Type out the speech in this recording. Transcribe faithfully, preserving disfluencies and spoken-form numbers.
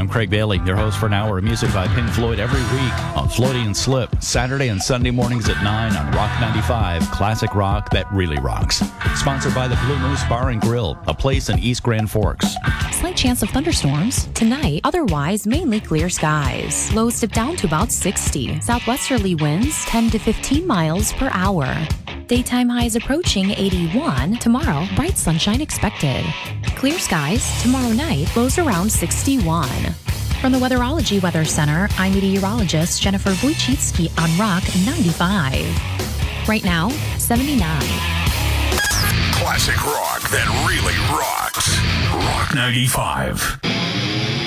I'm Craig Bailey, your host for an hour of music by Pink Floyd every week on Floaty and Slip, Saturday and Sunday mornings at nine on Rock ninety-five, classic rock that really rocks. Sponsored by the Blue Moose Bar and Grill, a place in East Grand Forks. Slight chance of thunderstorms tonight, otherwise mainly clear skies. Lows dip down to about sixty. Southwesterly winds ten to fifteen miles per hour. Daytime highs approaching eighty-one. Tomorrow, bright sunshine expected. Clear skies tomorrow night, lows around sixty-one. From the Weatherology Weather Center, I'm meteorologist Jennifer Wojcicki on Rock ninety-five. Right now, seventy-nine. Classic rock that really rocks. Rock ninety-five.